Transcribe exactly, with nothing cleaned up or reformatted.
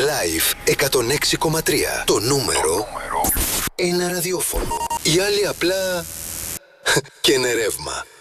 Live εκατόν έξι κόμμα τρία. Το νούμερο ένα ραδιόφωνο. Οι άλλοι απλά και είναι ρεύμα.